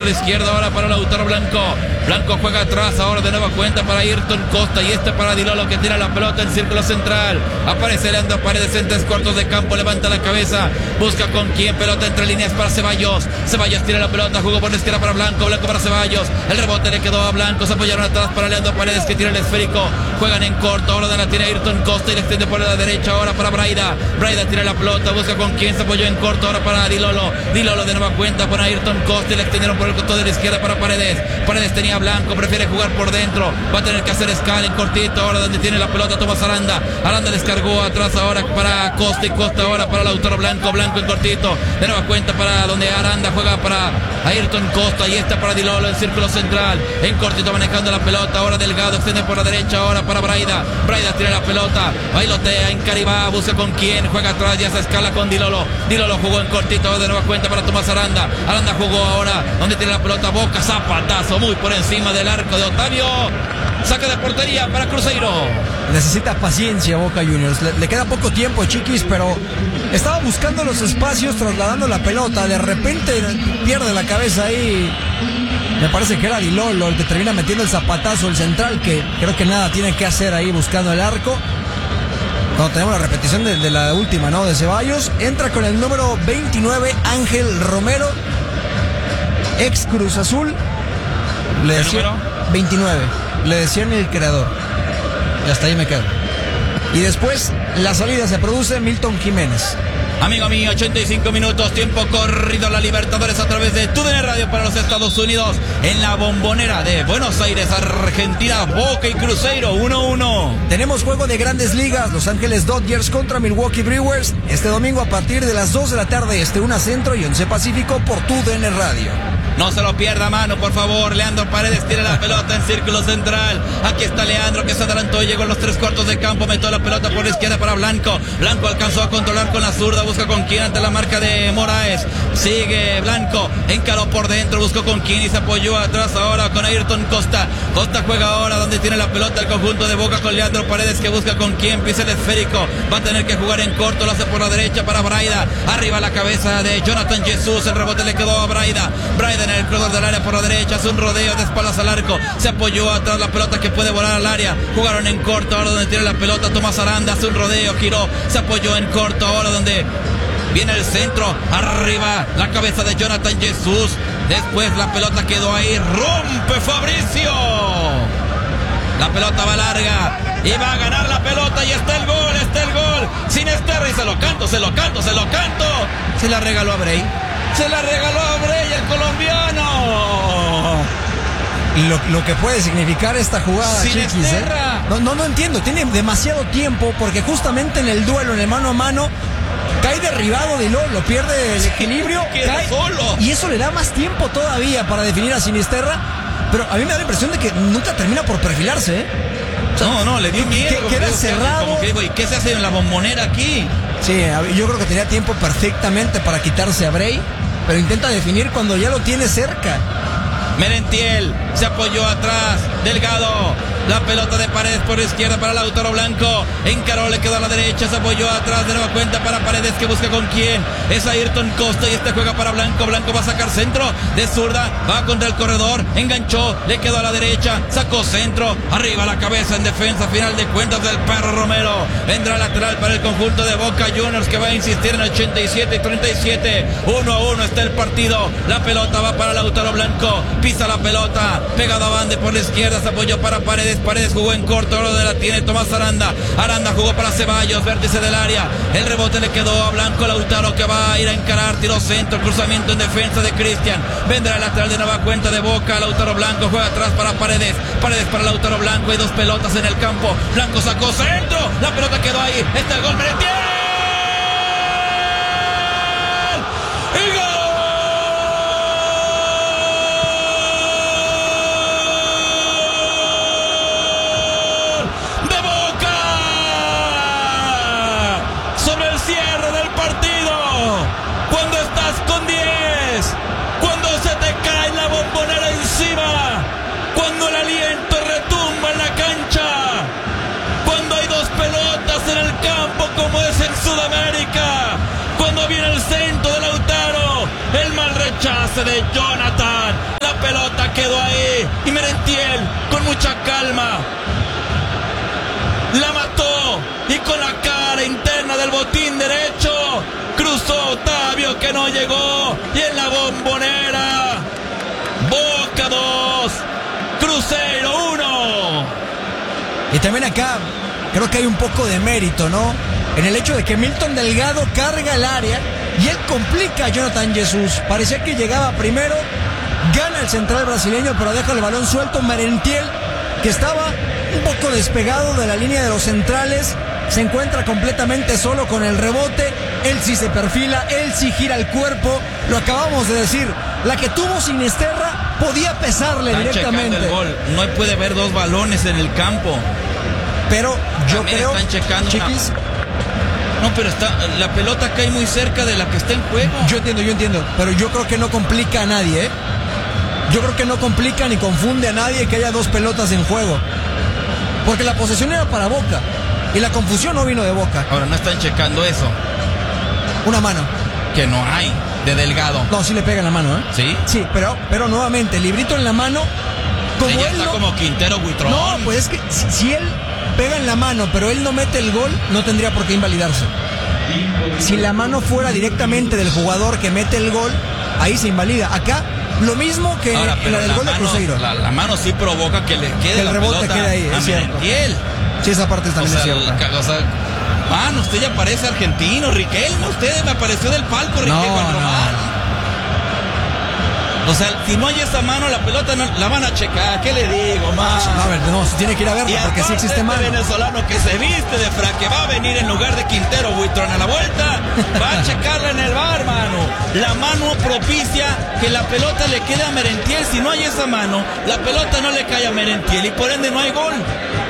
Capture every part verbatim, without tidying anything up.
la izquierda ahora para Lautaro Blanco. Blanco juega atrás ahora de nueva cuenta para Ayrton Costa. Y este para Di Lolo que tira la pelota en círculo central. Aparece Leandro Paredes en tres cuartos de campo. Levanta la cabeza. Busca con quién. Pelota entre líneas para Ceballos. Ceballos tira la pelota. Jugó por la izquierda para Blanco. Blanco para Ceballos. El rebote le quedó a Blanco. Se apoyaron atrás para Leandro Paredes que tira el esférico. Juegan en corto. Ahora de la tiene Ayrton Costa y le extiende por la derecha ahora para Braida. Braida tira la pelota. Busca con quién. Se apoyó en corto ahora para Di Lolo. Di Lolo de nueva cuenta para Ayrton Costa y le extendieron por el costado de la izquierda para Paredes. Paredes tenía a Blanco. Prefiere jugar por dentro. Va a tener que hacer escala en cortito. Ahora donde tiene la pelota Tomás Aranda. Aranda descargó atrás ahora para Costa y Costa ahora para Lautaro Blanco. Blanco en cortito. De nueva cuenta para donde Aranda juega para Ayrton Costa y está para Di Lolo en círculo central. En cortito manejando la pelota. Ahora Delgado extiende por la derecha. Ahora para Braida. Braida tira la pelota. Bailotea en Caribá. Busca con quién. Juega atrás y hace escala con Di Lolo. Di Lolo jugó en cortito. De nueva cuenta para Tomás Aranda. Aranda jugó ahora donde tiene la pelota. Boca. Zapatazo muy por encima del arco de Otavio. Saca de portería para Cruzeiro. Necesita paciencia Boca Juniors. Le, le queda poco tiempo, Chiquis, pero estaba buscando los espacios, trasladando la pelota. De repente pierde la cabeza ahí. Me parece que era Di Lolo el que termina metiendo el zapatazo, el central, que creo que nada tiene que hacer ahí buscando el arco. Cuando tenemos la repetición de, de la última, ¿no? De Ceballos. Entra con el número veintinueve, Ángel Romero, ex Cruz Azul. Le ¿Qué decía, número? veintinueve. Le decían el creador. Y hasta ahí me quedo. Y después la salida se produce Milton Jiménez. Amigo mío, ochenta y cinco minutos, tiempo corrido, la Libertadores a través de T U D N Radio para los Estados Unidos. En la Bombonera de Buenos Aires, Argentina, Boca y Cruzeiro, uno uno. Tenemos juego de Grandes Ligas, Los Ángeles Dodgers contra Milwaukee Brewers. Este domingo a partir de las dos de la tarde, este una Centro y once Pacífico por T U D N Radio. No se lo pierda, mano, por favor. Leandro Paredes tira la pelota en círculo central. Aquí está Leandro que se adelantó y llegó a los tres cuartos de campo. Metió la pelota por la izquierda para Blanco. Blanco alcanzó a controlar con la zurda. Busca con quién ante la marca de Moraes. Sigue Blanco. Encaró por dentro. Buscó con quién y se apoyó atrás ahora con Ayrton Costa. Costa juega ahora donde tiene la pelota el conjunto de Boca con Leandro Paredes que busca con quién. Pisa el esférico. Va a tener que jugar en corto. Lo hace por la derecha para Braida. Arriba la cabeza de Jonathan Jesús. El rebote le quedó a Braida. Braida en el cruzador del área por la derecha, hace un rodeo de espaldas al arco, se apoyó atrás la pelota que puede volar al área, jugaron en corto ahora donde tiene la pelota Tomás Aranda, hace un rodeo, giró, se apoyó en corto ahora donde viene el centro, arriba la cabeza de Jonathan Jesús, después la pelota quedó ahí, rompe Fabricio, la pelota va larga y va a ganar la pelota y está el gol, está el gol, Sinisterra y se lo canto, se lo canto, se lo canto, se la regaló a Bray. Se la regaló a Bray, el colombiano. Lo, lo que puede significar esta jugada, Chiquis, ¿eh? No, no, no entiendo. Tiene demasiado tiempo porque justamente en el duelo, en el mano a mano, cae derribado Di Lolo, pierde el equilibrio, cae solo. Y eso le da más tiempo todavía para definir a Sinisterra. Pero a mí me da la impresión de que nunca termina por perfilarse, ¿eh? O sea, no, no, le dio miedo. Que, queda cerrado. Como que digo, ¿y qué se hace en la Bombonera aquí? Sí, yo creo que tenía tiempo perfectamente para quitarse a Bray, pero intenta definir cuando ya lo tiene cerca. Merentiel se apoyó atrás, Delgado, la pelota de Paredes por la izquierda para Lautaro Blanco, encaró, le quedó a la derecha, se apoyó atrás, de nueva cuenta para Paredes que busca con quién, es Ayrton Costa y este juega para Blanco, Blanco va a sacar centro, de zurda, va contra el corredor, enganchó, le quedó a la derecha, sacó centro, arriba la cabeza en defensa, final de cuentas del Perro Romero, vendrá lateral para el conjunto de Boca Juniors que va a insistir en ochenta y siete y treinta y siete, uno a uno está el partido, la pelota va para Lautaro Blanco, pisa la pelota, pegado a Bande por la izquierda, se apoyó para Paredes, Paredes jugó en corto, ahora de la tiene Tomás Aranda, Aranda jugó para Ceballos, vértice del área, el rebote le quedó a Blanco, Lautaro que va a ir a encarar, tiro centro, cruzamiento en defensa de Cristian, vendrá el lateral de nueva cuenta de Boca, Lautaro Blanco juega atrás para Paredes, Paredes para Lautaro Blanco, hay dos pelotas en el campo, Blanco sacó centro, la pelota quedó ahí, está el gol, Merentiel, el gol. Cuando estás con diez, cuando se te cae la Bombonera encima, cuando el aliento retumba en la cancha, cuando hay dos pelotas en el campo como es en Sudamérica, cuando viene el centro de Lautaro, el mal rechace de Jonathan, la mucha calma. La mató y con la cara interna del botín derecho cruzó Otavio, que no llegó, y en la Bombonera, Boca dos, Cruzeiro uno. Y también acá creo que hay un poco de mérito, ¿no? En el hecho de que Milton Delgado carga el área y él complica a Jonathan Jesús. Parecía que llegaba primero, gana el central brasileño, pero deja el balón suelto. Merentiel, que estaba un poco despegado de la línea de los centrales, se encuentra completamente solo con el rebote. Él sí se perfila, él sí gira el cuerpo. Lo acabamos de decir, la que tuvo Sinisterra podía pesarle Están directamente. checando el gol. No puede haber dos balones en el campo. Pero yo También creo, están checando Chiquis, una... No, pero está, la pelota cae muy cerca de la que está en juego. yo entiendo, yo entiendo, pero yo creo que no complica a nadie, ¿eh? Yo creo que no complica ni confunde a nadie que haya dos pelotas en juego. Porque la posesión era para Boca y la confusión no vino de Boca. Ahora no están checando eso. Una mano. Que no hay de Delgado. No, sí le pega en la mano, ¿eh? ¿Sí? Sí, pero, pero nuevamente, librito en la mano. Como Ella él está no... como Quintero Buitrón. No, pues es que si, si él pega en la mano, pero él no mete el gol, no tendría por qué invalidarse. Si la mano fuera directamente del jugador que mete el gol, ahí se invalida. Acá, lo mismo que Ahora, en pero la del la gol de mano, Cruzeiro. La, la mano sí provoca que le quede Que el la rebote pelota quede ahí, a es cierto. Merentiel. Sí, esa parte también o sea, es cierta. O sea, mano, usted ya parece argentino, Riquelme. Usted me apareció del palco, Riquelme. No, Juan no. Román. O sea, si no hay esa mano, la pelota no, la van a checar. ¿Qué le digo, más? A ver, no, se tiene que ir a verla Y porque sí aparte existe este mano. venezolano que se viste de frac, que va a venir en lugar de Quintero Buitrón a la vuelta, va a checarla en el bar, mano. La mano propicia que la pelota le quede a Merentiel. Si no hay esa mano, la pelota no le cae a Merentiel y por ende no hay gol.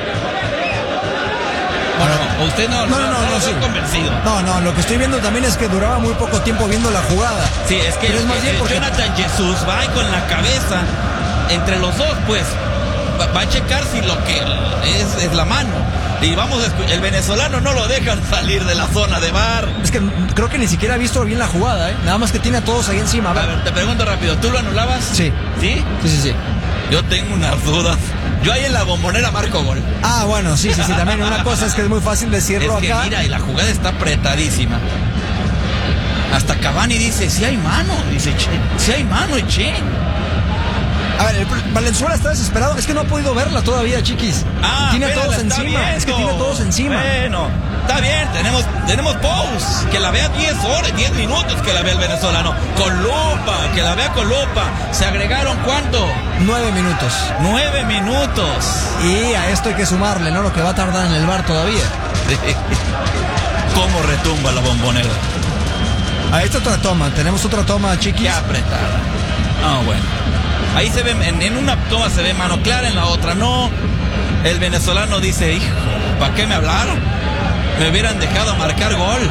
Bueno, usted no, No, no, no, no, no, estoy sí. convencido. No, no, lo que estoy viendo también es que duraba muy poco tiempo viendo la jugada. Sí, es que, Pero es más que- bien que porque- Jonathan Jesús va ahí con la cabeza entre los dos, pues va, va a checar si lo que es, es la mano. Y vamos a escu- el venezolano no lo dejan salir de la zona de bar. Es que creo que ni siquiera ha visto bien la jugada, ¿eh? Nada más que tiene a todos ahí encima. A A ver. ver, te pregunto rápido, ¿tú lo anulabas? Sí. ¿Sí? Sí, sí, sí. Yo tengo unas dudas. Yo ahí en la Bombonera marco gol. Ah, bueno, sí, sí, sí. También una cosa es que es muy fácil decirlo Es que acá. mira, y la jugada está apretadísima. Hasta Cavani dice, si hay mano. Dice, che, si hay mano, che. A ver, el Valenzuela está desesperado. Es que no ha podido verla todavía, chiquis. Ah, tiene a apenas todos la está encima. Es que viendo. tiene a todos encima. Bueno, está bien, tenemos, tenemos pause. Que la vea diez horas, diez minutos que la vea el venezolano. Con lupa, que la vea con lupa. ¿Se agregaron cuánto? Nueve minutos. Nueve minutos. Y a esto hay que sumarle, ¿no? Lo que va a tardar en el bar todavía. ¿Cómo retumba la Bombonera? A esta otra toma. Tenemos otra toma, chiquis. Ya apretada. Ah, bueno. Ahí se ve, en, en una toma se ve mano clara, en la otra no. El venezolano dice, hijo, ¿para qué me hablaron? Me hubieran dejado marcar gol.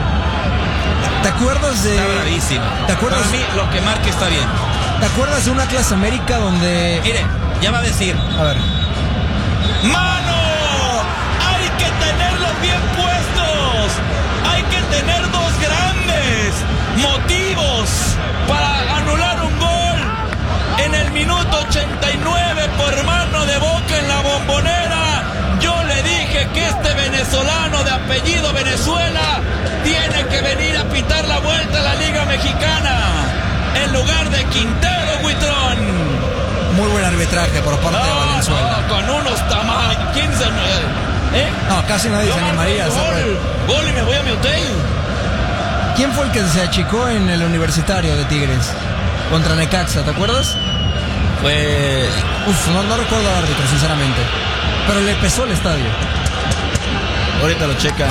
¿Te acuerdas de...? Está bravísima. ¿Te acuerdas? Para mí, lo que marque está bien. ¿Te acuerdas de una clase América donde... Mire, ya va a decir, A ver. ¡mano! Hay que tenerlos bien puestos. Hay que tener dos grandes motivos para anular un gol. En el minuto ochenta y nueve por mano de Boca en la Bombonera. Yo le dije que este venezolano de apellido Venezuela tiene que venir a pitar la vuelta a la Liga Mexicana en lugar de Quintero Buitrón. Muy buen arbitraje por parte de Valenzuela. No, con unos tamaños. ¿Quién se... ¿Eh? No, casi nadie Yo se marco animaría a el hacerlo. Gol, gol y me voy a mi hotel. ¿Quién fue el que se achicó en el Universitario de Tigres? Contra Necaxa, ¿te acuerdas? Fue... Uf, no, no recuerdo al árbitro, sinceramente. Pero le pesó el estadio. Ahorita lo checa.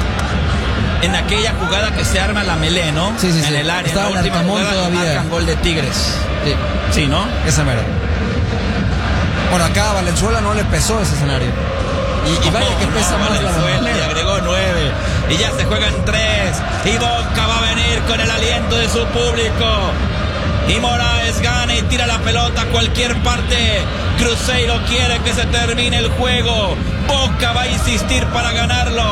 En aquella jugada que se arma la Melé, ¿no? Sí, sí, en sí. el área. Estaba en la el última Arcamón jugada todavía. marcan gol de Tigres. Sí, Sí, ¿no? esa mera. Bueno, acá a Valenzuela no le pesó ese escenario. Y, y vaya que No, pesa más la Valenzuela, y Bombonera. agregó nueve. Y ya se juegan tres. Y Boca va a venir con el aliento de su público. Y Moraes gana y tira la pelota a cualquier parte. Cruzeiro quiere que se termine el juego. Boca va a insistir para ganarlo.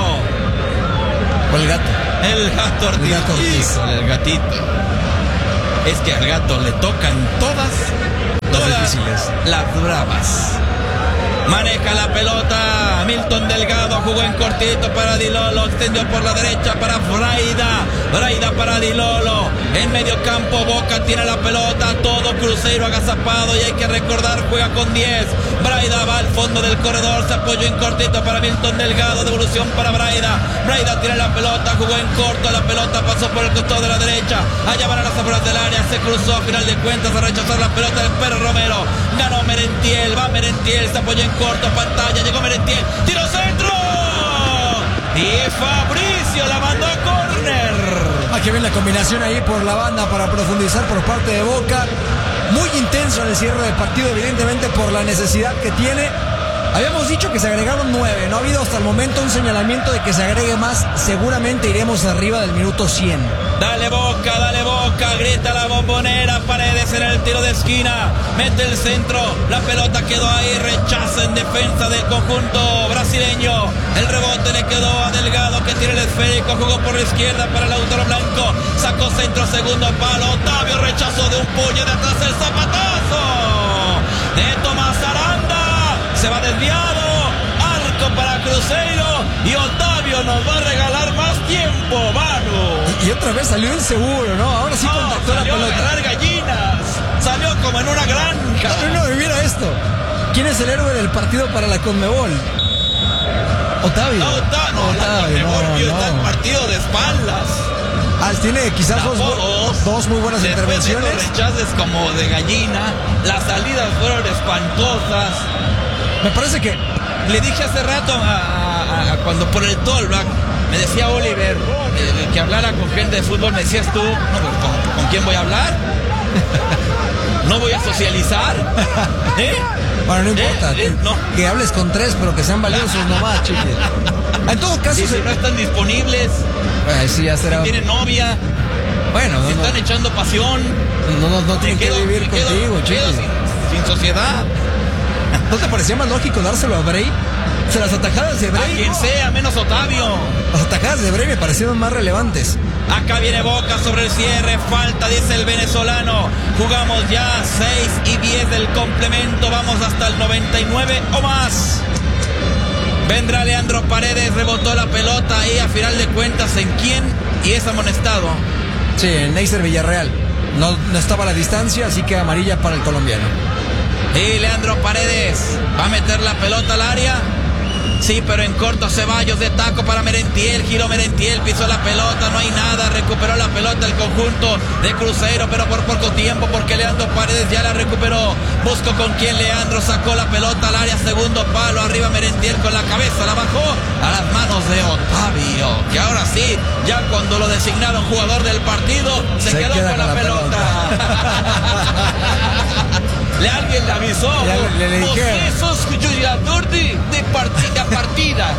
O el gato. El gato Ortiz. El gato Ortiz. Híjole, el gatito. Es que al gato le tocan todas, Las todas difíciles. las bravas. Maneja la pelota Milton Delgado, jugó en cortito para Di Lolo, extendió por la derecha para Braida, Braida para Di Lolo, en medio campo Boca tiene la pelota, todo Cruzeiro agazapado y hay que recordar, juega con diez, Braida va al fondo del corredor, se apoyó en cortito para Milton Delgado, devolución para Braida, Braida tiene la pelota, jugó en corto, la pelota pasó por el costado de la derecha, allá van a las afueras del área, se cruzó a final de cuentas a rechazar la pelota del Perro Romero, ganó Merentiel, va Merentiel, se apoyó en corto, pantalla, llegó Merentiel, tiro centro y Fabricio la mandó a córner. Aquí ven la combinación ahí por la banda para profundizar por parte de Boca, muy intenso en el cierre del partido, evidentemente por la necesidad que tiene. Habíamos dicho que se agregaron nueve, no ha habido hasta el momento un señalamiento de que se agregue más, seguramente iremos arriba del minuto cien. Dale Boca, dale Boca, grita la bombonera, Paredes en el tiro de esquina, mete el centro, la pelota quedó ahí, rechaza en defensa del conjunto brasileño, el rebote le quedó a Delgado que tira el esférico, jugó por la izquierda para Lautaro Blanco, sacó centro, segundo palo, Otavio rechazó de un puño de atrás el zapatazo de Tomás Aranda. Se va desviado, arco para Cruzeiro y Otavio nos va a regalar más tiempo, Manu. Y, y otra vez salió inseguro, ¿no? Ahora sí no, contactó la pelota. Salió a agarrar gallinas, salió como en una granja. No, no, mira esto. ¿Quién es el héroe del partido para la Conmebol? Otavio. No, Otavio, no, Otavio, la Conmebol no, vio no. está el partido de espaldas. Ah, tiene quizás dos, dos, dos muy buenas Después intervenciones. De los rechaces como de gallina, las salidas fueron espantosas. Me parece que le dije hace rato a, a, a cuando por el Tollback me decía Oliver eh, que hablara con gente de fútbol, me decías tú, no, ¿con, ¿con quién voy a hablar? ¿No voy a socializar? ¿Eh? Bueno, no importa, ¿Eh? ¿Eh? No. que hables con tres, pero que sean valiosos nomás, chiqui. En todo caso, si, se... si no están disponibles, eh, sí, ya será... si tienen novia, bueno, si no, están no, echando pasión, no, no, no tienen que quedo, vivir quedo, contigo, chiqui. quedo sin, sin sociedad. ¿No te parecía más lógico dárselo a Bray? O sea, las atajadas de A Bray... quien sea, menos Otavio. Las atajadas de Bray me parecieron más relevantes. Acá viene Boca sobre el cierre, falta, dice el venezolano. Jugamos ya seis y diez del complemento, vamos hasta el noventa y nueve o más. Vendrá Leandro Paredes, rebotó la pelota y a final de cuentas, ¿en quién? Y es amonestado. Sí, en Neisser Villarreal. No, no estaba a la distancia, así que amarilla para el colombiano. Y Leandro Paredes va a meter la pelota al área. Sí, pero en corto Ceballos de taco para Merentiel, giró Merentiel, pisó la pelota, no hay nada, recuperó la pelota el conjunto de Cruzeiro, pero por poco tiempo porque Leandro Paredes ya la recuperó. Busco con quién, Leandro sacó la pelota al área, segundo palo, arriba Merentiel con la cabeza, la bajó a las manos de Otavio, que ahora sí, ya cuando lo designaron jugador del partido, se, se quedó con, con la, la pelota. pelota. Le alguien le avisó. Ya le, le, le dije. Vos sos jugador de, de partida partida.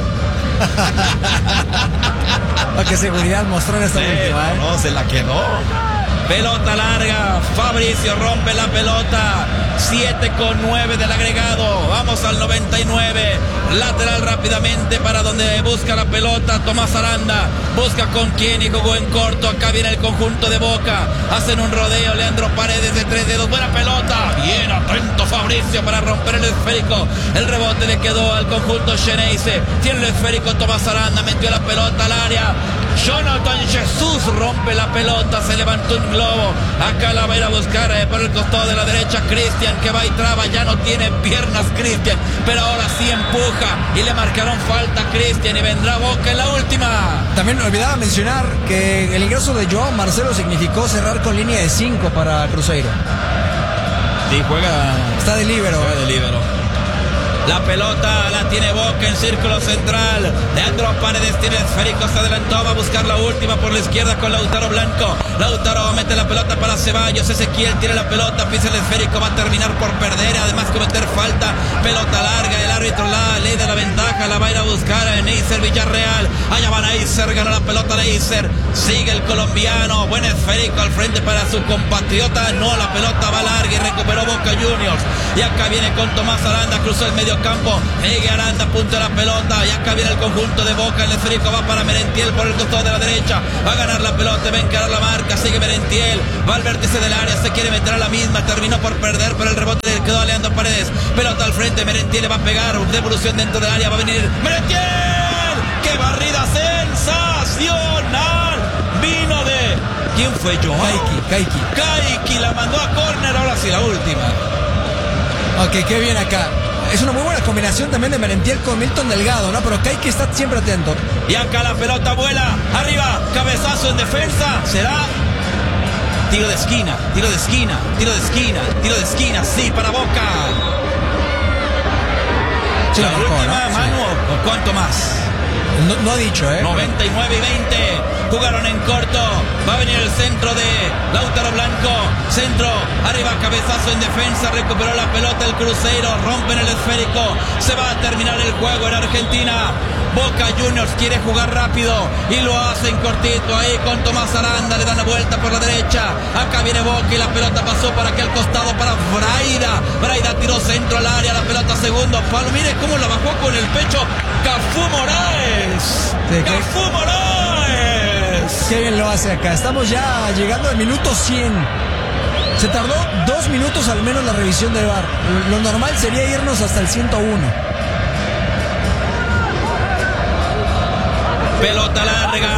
Qué seguridad mostró en esta sí, última, ¿eh? No, se la quedó. Pelota larga, Fabricio rompe la pelota, siete con nueve del agregado, vamos al noventa y nueve, lateral rápidamente para donde busca la pelota Tomás Aranda, busca con quién y jugó en corto, acá viene el conjunto de Boca, hacen un rodeo, Leandro Paredes de tres dedos, buena pelota, bien atento Fabricio para romper el esférico, el rebote le quedó al conjunto Xeneize, tiene el esférico Tomás Aranda, metió la pelota al área, Jonathan Jesús rompe la pelota, se levantó un globo, acá la va a ir a buscar eh, por el costado de la derecha Cristian, que va y traba, ya no tiene piernas Cristian, pero ahora sí empuja y le marcaron falta a Cristian y vendrá Boca en la última. También olvidaba mencionar que el ingreso de Joao Marcelo significó cerrar con línea de cinco para Cruzeiro. Sí, juega. Está de líbero. Juega de líbero. La pelota la tiene Boca en círculo central. Leandro Paredes tiene el esférico, se adelantó, va a buscar la última por la izquierda con Lautaro Blanco. Lautaro mete la pelota para Ceballos. Ezequiel tiene la pelota, pisa el esférico, va a terminar por perder, además cometer falta. Pelota larga, el árbitro la ley de la ventaja, la va a ir a buscar a Neisser Villarreal. Allá va Neisser, ganó la pelota Neisser. Sigue el colombiano, buen esférico al frente para su compatriota. No, la pelota va larga y recuperó Boca Juniors. Y acá viene con Tomás Aranda, cruzó el medio campo, Miguel Aranda, punto de la pelota, y acá viene el conjunto de Boca, el esférico va para Merentiel por el costado de la derecha, va a ganar la pelota, va a encarar la marca, sigue Merentiel, va al vértice del área, se quiere meter a la misma, terminó por perder, pero el rebote le quedó a Leandro Paredes. Pelota al frente, Merentiel le va a pegar, devolución dentro del área, va a venir Merentiel. ¡Qué barrida sensacional! Vino de... ¿Quién fue? Joao. Kaiki, Kaiki. Kaiki la mandó a córner, ahora sí la última. Ok, qué bien acá. Es una muy buena combinación también de Merentiel con Milton Delgado, ¿no? Pero Kaiki está siempre atento. Y acá la pelota vuela, arriba, cabezazo en defensa, será... Tiro de esquina, tiro de esquina, tiro de esquina, tiro de esquina, sí, para Boca. Sí, la mejor, última, ¿no? Manu, Sí. ¿o cuánto más? No, no ha dicho, ¿eh? noventa y nueve y veinte. Jugaron en corto. Va a venir el centro de Lautaro Blanco. Centro, arriba, cabezazo en defensa. Recuperó la pelota el Cruzeiro. Rompen el esférico. Se va a terminar el juego en Argentina. Boca Juniors quiere jugar rápido y lo hacen cortito ahí con Tomás Aranda. Le dan la vuelta por la derecha. Acá viene Boca y la pelota pasó para aquel costado para Braida. Braida tiró centro al área. La pelota segundo palo. Mire cómo la bajó con el pecho Cafú Moraes. Sí, Cafú Moraes. Qué bien lo hace acá. Estamos ya llegando al minuto cien. Se tardó dos minutos al menos la revisión del V A R. Lo normal sería irnos hasta el ciento uno. Pelota larga.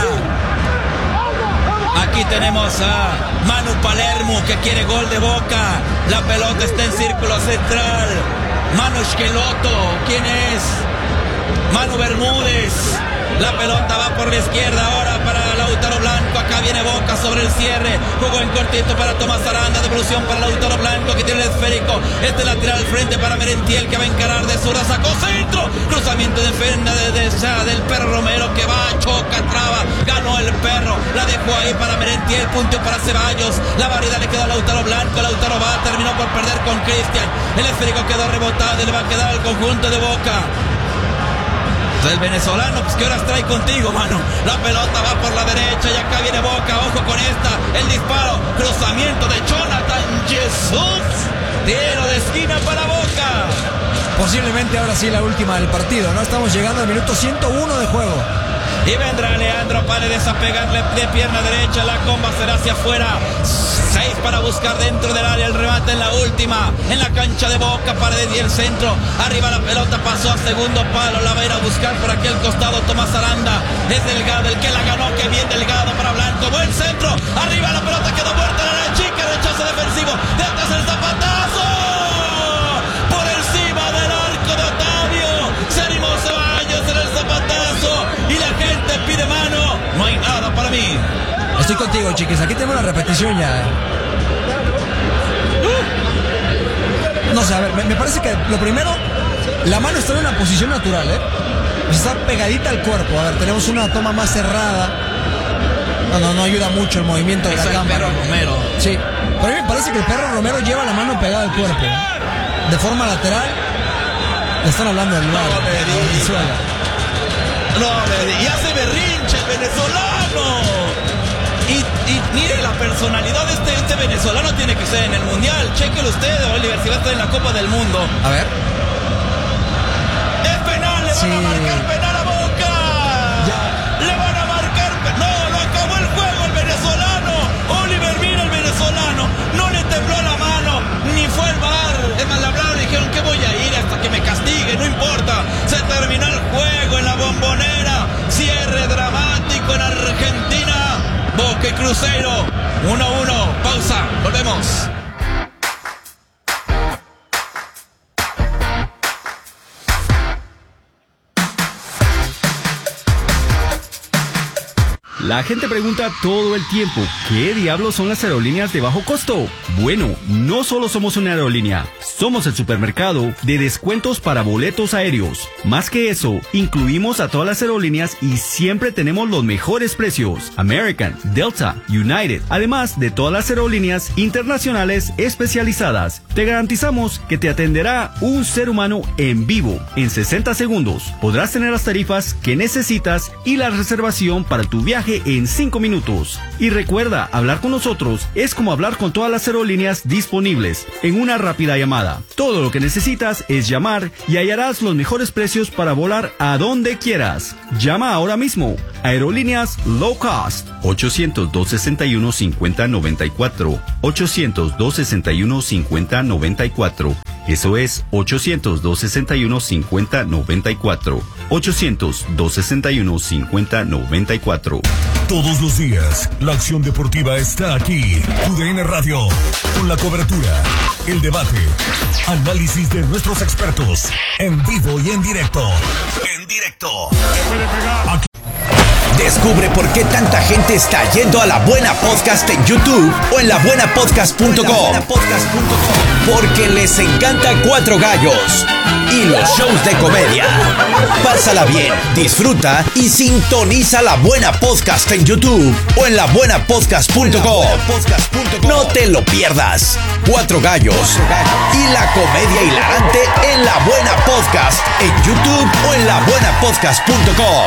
Aquí tenemos a Manu Palermo que quiere gol de Boca. La pelota está en círculo central. Manu Esqueloto. ¿Quién es? Manu Bermúdez. La pelota va por la izquierda ahora para Lautaro Blanco. Acá viene Boca sobre el cierre. Jugó en cortito para Tomás Aranda. Devolución para Lautaro Blanco que tiene el esférico. Este lateral al frente para Merentiel que va a encarar de zurda. Sacó centro. Cruzamiento de defensa de, de, de, del Perro Romero que va, choca, traba. Ganó el Perro. La dejó ahí para Merentiel. Punto para Ceballos. La barrida le quedó a Lautaro Blanco. Lautaro va. Terminó por perder con Cristian. El esférico quedó rebotado y le va a quedar al conjunto de Boca. El venezolano, pues qué horas trae contigo, mano. La pelota va por la derecha y acá viene Boca. Ojo con esta. El disparo. Cruzamiento de Jonathan Jesús. Tiro de esquina para Boca. Posiblemente ahora sí la última del partido, ¿no? Estamos llegando al minuto ciento uno de juego. Y vendrá Leandro Paredes a pegarle de pierna derecha. La comba será hacia afuera. Seis para buscar dentro del área. El remate en la última. En la cancha de Boca. Paredes y el centro. Arriba la pelota pasó a segundo palo. La va a ir a buscar por aquel costado Tomás Aranda. Es Delgado el que la ganó. Que bien Delgado para Blanco. Buen centro. Arriba la pelota quedó muerta. La chica. Rechazo defensivo. De atrás el zapatazo. Por encima del arco de Otavio. Se animó Ceballos en el zapatazo. Y la gente pide mano. No hay nada para mí. Estoy contigo, chiquis. Aquí tenemos la repetición ya. No sé, a ver, me, me parece que lo primero, la mano está en una posición natural, ¿eh? Está pegadita al cuerpo. A ver, tenemos una toma más cerrada. No, no, no ayuda mucho el movimiento de la cámara. Perro Romero. Sí. Pero a mí me parece que el Perro Romero lleva la mano pegada al cuerpo. De forma lateral. Le están hablando del lugar. No me digas. No me digas. Y hace berrinche el venezolano. Y, y mire la personalidad de este, este venezolano tiene que ser en el Mundial. Chéquelo usted, Oliver, si va a estar en la Copa del Mundo. A ver. Es penal, le Sí. van a marcar penal a Boca. Ya. Le van a marcar penal. No, lo acabó el juego el venezolano. Oliver, mira el venezolano. No le tembló la mano, ni fue el V A R. Es más, le hablaron y dijeron que voy a ir hasta que me castigue, no importa. Se terminó el juego en la Bombonera. Cierre dramático en Argentina. Boca y Cruzeiro, uno a uno, pausa, volvemos. La gente pregunta todo el tiempo, ¿qué diablos son las aerolíneas de bajo costo? Bueno, no solo somos una aerolínea, somos el supermercado de descuentos para boletos aéreos. Más que eso, incluimos a todas las aerolíneas y siempre tenemos los mejores precios. American, Delta, United, además de todas las aerolíneas internacionales especializadas. Te garantizamos que te atenderá un ser humano en vivo en sesenta segundos. Podrás tener las tarifas que necesitas y la reservación para tu viaje viaje en cinco minutos. Y recuerda, hablar con nosotros es como hablar con todas las aerolíneas disponibles en una rápida llamada. Todo lo que necesitas es llamar y hallarás los mejores precios para volar a donde quieras. Llama ahora mismo. Aerolíneas Low Cost. ochocientos, dos sesenta y uno, cincuenta noventa y cuatro. ochocientos, dos sesenta y uno, cincuenta noventa y cuatro. Eso es ochocientos, dos sesenta y uno, cincuenta noventa y cuatro. ochocientos, dos sesenta y uno, cincuenta noventa y cuatro. Todos los días, la acción deportiva está aquí. U D N Radio, con la cobertura, el debate, análisis de nuestros expertos, en vivo y en directo. En directo. Aquí. Descubre por qué tanta gente está yendo a La Buena Podcast en YouTube o en la buena podcast punto com. Porque les encanta Cuatro Gallos y los shows de comedia. Pásala bien, disfruta y sintoniza La Buena Podcast en YouTube o en la buena podcast punto com. No te lo pierdas. Cuatro Gallos y la comedia hilarante en La Buena Podcast en YouTube o en la buena podcast punto com.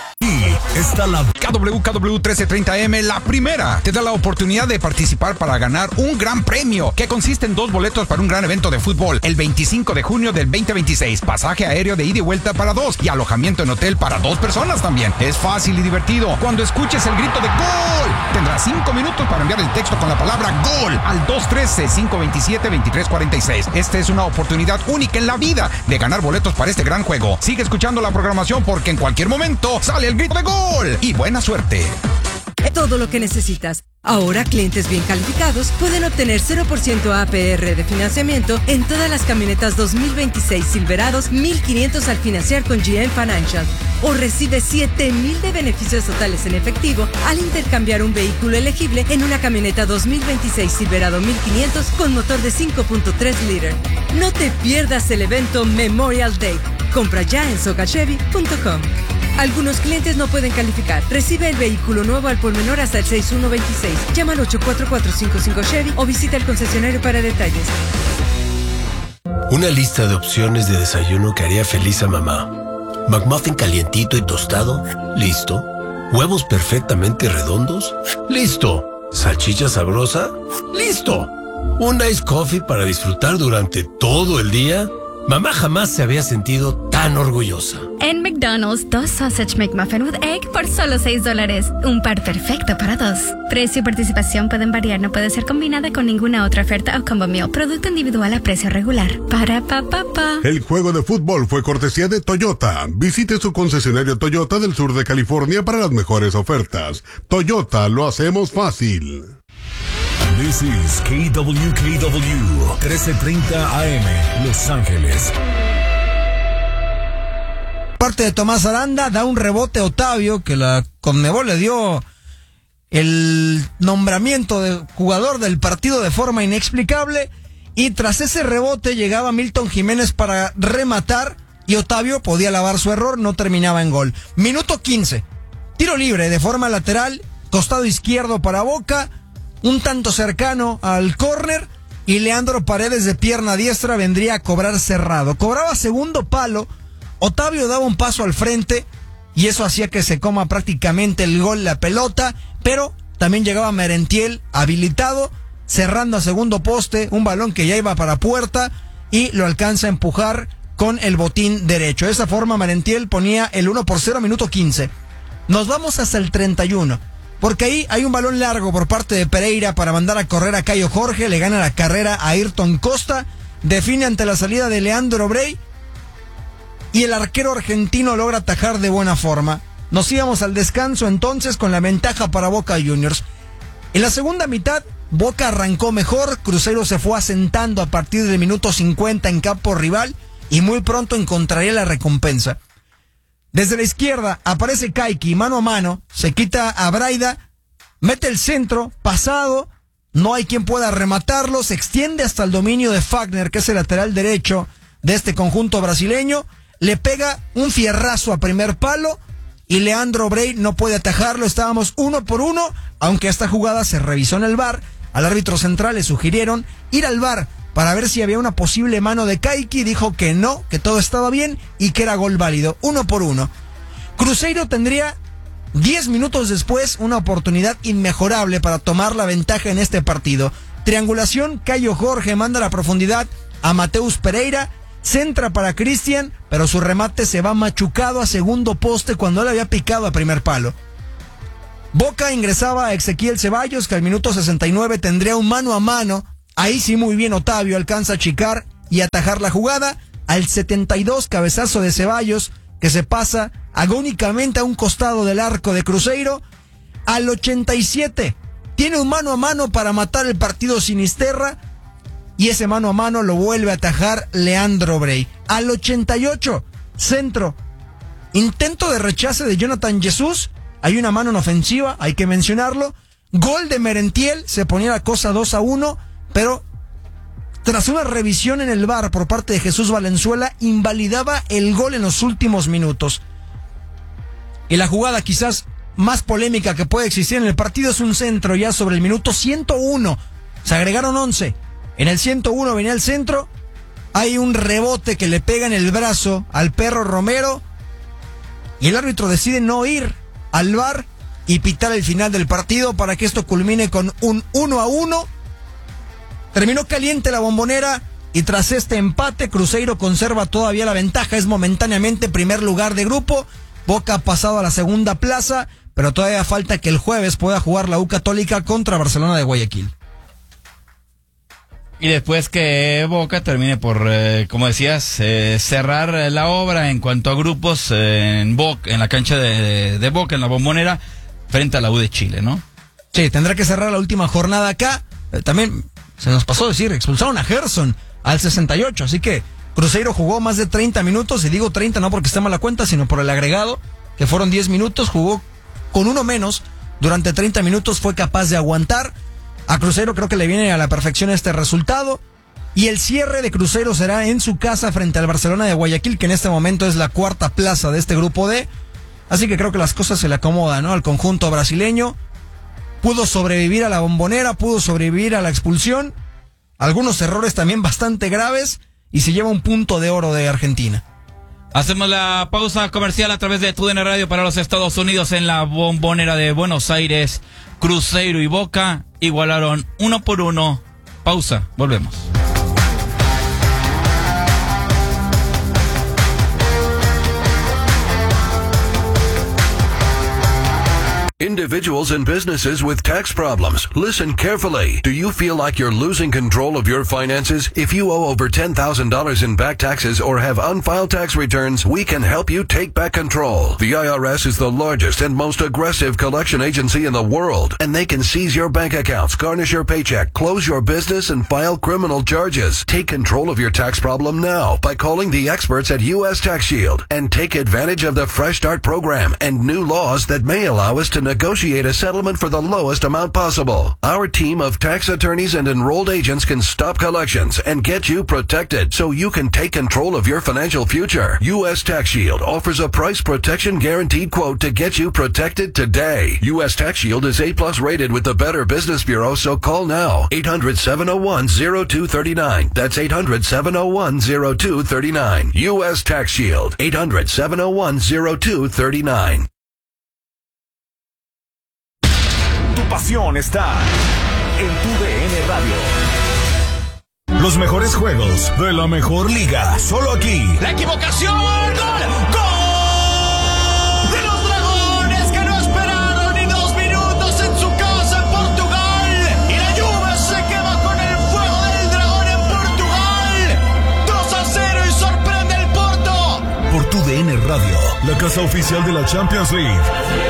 Está la K W K W trece treinta M, la primera. Te da la oportunidad de participar para ganar un gran premio, que consiste en dos boletos para un gran evento de fútbol, el veinticinco de junio del veinte veintiséis, pasaje aéreo de ida y vuelta para dos y alojamiento en hotel para dos personas también. Es fácil y divertido. Cuando escuches el grito de ¡Gol!, tendrás cinco minutos para enviar el texto con la palabra ¡Gol! al dos uno tres, cinco dos siete, dos tres cuatro seis. Esta es una oportunidad única en la vida de ganar boletos para este gran juego. Sigue escuchando la programación porque en cualquier momento sale el grito de ¡Gol! Y buena suerte. Todo lo que necesitas. Ahora, clientes bien calificados pueden obtener cero por ciento A P R de financiamiento en todas las camionetas dos mil veintiséis Silverados mil quinientos al financiar con G M Financial. O recibe siete mil de beneficios totales en efectivo al intercambiar un vehículo elegible en una camioneta dos mil veintiséis Silverado mil quinientos con motor de cinco punto tres litros. No te pierdas el evento Memorial Day. Compra ya en soca chevy punto com. Algunos clientes no pueden calificar. Recibe el vehículo nuevo al por menor hasta el seis uno veintiséis. Llama al ocho cuatro cuatro cinco cinco Chevy o visita el concesionario para detalles. Una lista de opciones de desayuno que haría feliz a mamá. McMuffin calientito y tostado. Listo. Huevos perfectamente redondos. Listo. Salchicha sabrosa. Listo. Un iced coffee para disfrutar durante todo el día. Mamá jamás se había sentido tan orgullosa. En McDonald's, dos Sausage McMuffin with Egg por solo seis dólares. Un par perfecto para dos. Precio y participación pueden variar. No puede ser combinada con ninguna otra oferta o combo meal. Producto individual a precio regular. Para pa pa pa. El juego de fútbol fue cortesía de Toyota. Visite su concesionario Toyota del sur de California para las mejores ofertas. Toyota, lo hacemos fácil. This is K W K W trece treinta A M, Los Ángeles. Parte de Tomás Aranda, da un rebote a Otavio, que la Conmebol le dio el nombramiento de jugador del partido de forma inexplicable, y tras ese rebote llegaba Milton Jiménez para rematar y Otavio podía lavar su error, no terminaba en gol. Minuto quince, tiro libre de forma lateral, costado izquierdo para Boca, un tanto cercano al córner, y Leandro Paredes de pierna diestra vendría a cobrar cerrado. Cobraba segundo palo, Otavio daba un paso al frente y eso hacía que se coma prácticamente el gol la pelota, pero también llegaba Merentiel habilitado, cerrando a segundo poste, un balón que ya iba para puerta y lo alcanza a empujar con el botín derecho. De esa forma Merentiel ponía el uno por cero, minuto quince. Nos vamos hasta el treinta y uno. Porque ahí hay un balón largo por parte de Pereira para mandar a correr a Cayo Jorge, le gana la carrera a Ayrton Costa, define ante la salida de Leandro Brey y el arquero argentino logra atajar de buena forma. Nos íbamos al descanso entonces con la ventaja para Boca Juniors. En la segunda mitad, Boca arrancó mejor, Cruzeiro se fue asentando a partir del minuto cincuenta en campo rival y muy pronto encontraría la recompensa. Desde la izquierda aparece Kaiki, mano a mano, se quita a Braida, mete el centro, pasado, no hay quien pueda rematarlo, se extiende hasta el dominio de Fagner, que es el lateral derecho de este conjunto brasileño, le pega un fierrazo a primer palo y Leandro Brey no puede atajarlo, estábamos uno por uno, aunque esta jugada se revisó en el V A R, al árbitro central le sugirieron ir al V A R para ver si había una posible mano de Kaiki, dijo que no, que todo estaba bien y que era gol válido, uno por uno. Cruzeiro tendría Diez minutos después, una oportunidad inmejorable para tomar la ventaja en este partido. Triangulación, Cayo Jorge manda la profundidad a Mateus Pereira, centra para Cristian, pero su remate se va machucado a segundo poste cuando él había picado a primer palo. Boca ingresaba a Ezequiel Ceballos, que al minuto sesenta y nueve tendría un mano a mano. Ahí sí muy bien Otavio alcanza a achicar y atajar la jugada. Al setenta y dos, cabezazo de Ceballos, que se pasa agónicamente a un costado del arco de Cruzeiro. Al ochenta y siete, tiene un mano a mano para matar el partido Sinisterra, y ese mano a mano lo vuelve a atajar Leandro Brey. Al ochenta y ocho, centro, intento de rechace de Jonathan Jesús, hay una mano en ofensiva, hay que mencionarlo. Gol de Merentiel, se ponía la cosa dos a uno, pero tras una revisión en el V A R por parte de Jesús Valenzuela, invalidaba el gol en los últimos minutos. Y la jugada quizás más polémica que puede existir en el partido es un centro ya sobre el minuto ciento uno. Se agregaron once. En el ciento uno venía el centro. Hay un rebote que le pega en el brazo al perro Romero. Y el árbitro decide no ir al V A R y pitar el final del partido para que esto culmine con un uno a uno. Terminó caliente la Bombonera y tras este empate Cruzeiro conserva todavía la ventaja, es momentáneamente primer lugar de grupo. Boca ha pasado a la segunda plaza, pero todavía falta que el jueves pueda jugar la U Católica contra Barcelona de Guayaquil. Y después que Boca termine por, eh, como decías, eh, cerrar la obra en cuanto a grupos eh, en Boca, en la cancha de, de Boca, en la Bombonera, frente a la U de Chile, ¿no? Sí, tendrá que cerrar la última jornada acá. Eh, también se nos pasó a decir, expulsaron a Gerson al sesenta y ocho, así que Cruzeiro jugó más de treinta minutos, y digo treinta no porque esté mal la cuenta, sino por el agregado, que fueron diez minutos, jugó con uno menos, durante treinta minutos fue capaz de aguantar. A Cruzeiro creo que le viene a la perfección este resultado, y el cierre de Cruzeiro será en su casa frente al Barcelona de Guayaquil, que en este momento es la cuarta plaza de este grupo D, así que creo que las cosas se le acomodan, ¿no?, al conjunto brasileño. Pudo sobrevivir a la Bombonera, pudo sobrevivir a la expulsión, algunos errores también bastante graves, y se lleva un punto de oro de Argentina. Hacemos la pausa comercial a través de T U D N Radio para los Estados Unidos en la Bombonera de Buenos Aires. Cruzeiro y Boca igualaron uno por uno. Pausa, volvemos. Individuals and businesses with tax problems, listen carefully. Do you feel like you're losing control of your finances? If you owe over ten thousand dollars in back taxes or have unfiled tax returns, we can help you take back control. The I R S is the largest and most aggressive collection agency in the world, and they can seize your bank accounts, garnish your paycheck, close your business, and file criminal charges. Take control of your tax problem now by calling the experts at U S Tax Shield and take advantage of the Fresh Start program and new laws that may allow us to negotiate a settlement for the lowest amount possible. Our team of tax attorneys and enrolled agents can stop collections and get you protected so you can take control of your financial future. U S Tax Shield offers a price protection guaranteed quote to get you protected today. U S Tax Shield is A plus rated with the Better Business Bureau, so call now. eight hundred, seven oh one, oh two three nine. That's eight hundred, seven oh one, oh two three nine. U S Tax Shield. eight hundred, seven oh one, oh two three nine. Tu pasión está en Tu D N Radio. Los mejores juegos de la mejor liga, solo aquí. La equivocación, gol, gol de los Dragones, que no esperaron ni dos minutos en su casa en Portugal, y la Juve se queda con el fuego del Dragón en Portugal. dos a cero y sorprende el Porto. Por Tu D N Radio, la casa oficial de la Champions League.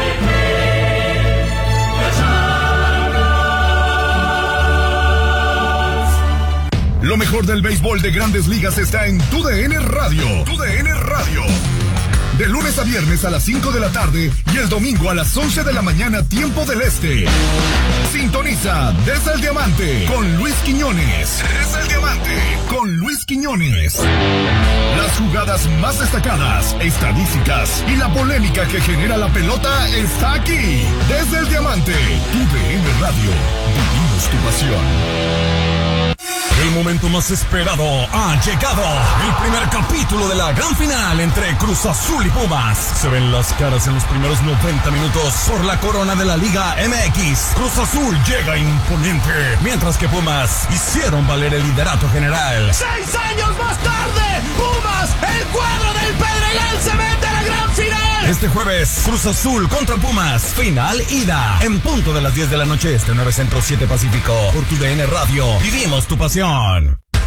Lo mejor del béisbol de Grandes Ligas está en Tu D N Radio. Tu D N Radio. De lunes a viernes a las cinco de la tarde y el domingo a las once de la mañana, tiempo del este. Sintoniza Desde el Diamante con Luis Quiñones. Desde el Diamante con Luis Quiñones. Las jugadas más destacadas, estadísticas y la polémica que genera la pelota está aquí. Desde el Diamante, Tu D N Radio. Vivimos tu pasión. El momento más esperado ha llegado. El primer capítulo de la gran final entre Cruz Azul y Pumas. Se ven las caras en los primeros noventa minutos por la corona de la Liga M X. Cruz Azul llega imponente, mientras que Pumas hicieron valer el liderato general. ¡Seis años más tarde! ¡Pumas, el cuadro del Pedregal, se mete a la gran final! Este jueves, Cruz Azul contra Pumas, final ida. En punto de las diez de la noche, este nueve Centro siete Pacífico. Por tu D N Radio, vivimos tu pasión.